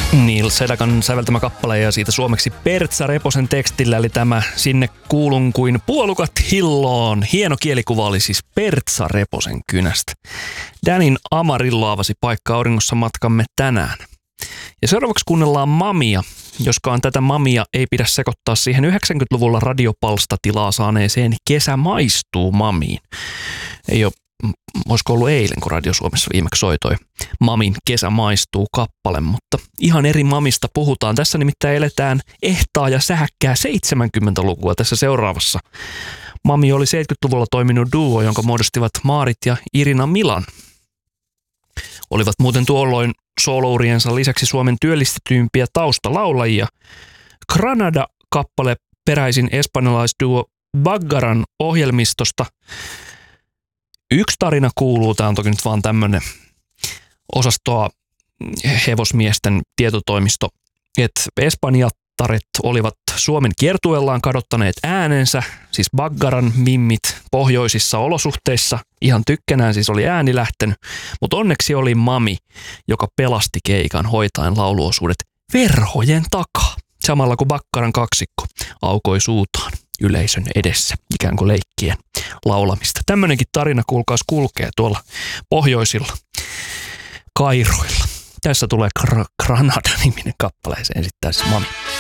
Neil Sedakan säveltämä kappale ja siitä suomeksi Pertsa Reposen tekstillä, eli tämä Sinne kuulun kuin puolukat hilloon. Hieno kielikuva oli siis Pertsa Reposen kynästä. Danin Amarillo avasi paikka auringossa matkamme tänään. Ja seuraavaksi kuunnellaan Mamia, joskaan tätä Mamia ei pidä sekoittaa siihen 90-luvulla radiopalstatilaa saaneeseen Kesä maistuu Mamiin. Ei ole, olisiko ollut eilen, kun Radio Suomessa viimeksi soi toi Mamin Kesä maistuu -kappale, mutta ihan eri Mamista puhutaan. Tässä nimittäin eletään ehtaa ja sähäkkää 70-lukua tässä seuraavassa. Mami oli 70-luvulla toiminut duo, jonka muodostivat Maarit ja Irina Milan. Olivat muuten tuolloin soolouriensa lisäksi Suomen työllistetyimpiä taustalaulajia. Granada-kappale peräisin espanjalaisduo Baggaran ohjelmistosta. Yksi tarina kuuluu, tämä on toki nyt vaan tämmöinen osastoa hevosmiesten tietotoimisto, että espanjattaret olivat Suomen kiertueellaan kadottaneet äänensä, siis Baggaran mimmit pohjoisissa olosuhteissa, ihan tykkänään siis oli ääni lähtenyt, mutta onneksi oli Mami, joka pelasti keikan hoitaen lauluosuudet verhojen takaa, samalla kun Baggaran kaksikko aukoi suutaan yleisön edessä, ikään kuin leikkien laulamista. Tämmöinenkin tarina, kuulkaas, kulkee tuolla pohjoisilla kairoilla. Tässä tulee Granada-niminen kappaleeseen esittää siis Mami.